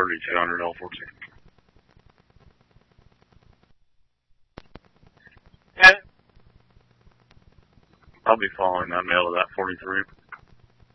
3200 L14. Okay. I'll be following that mail to that 43.